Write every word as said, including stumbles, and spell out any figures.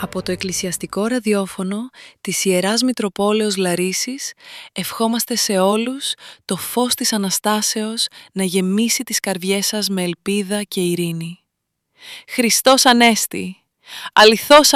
Από το Εκκλησιαστικό Ραδιόφωνο της Ιεράς Μητροπόλεως Λαρίσης ευχόμαστε σε όλους το φως της Αναστάσεως να γεμίσει τις καρδιές σας με ελπίδα και ειρήνη. Χριστός Ανέστη! Αληθώς